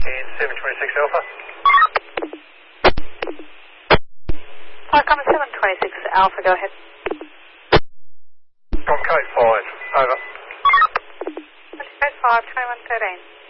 And 726 Alpha. Welcome 726 Alpha, go ahead. On code 5, over. Code 5, 2113.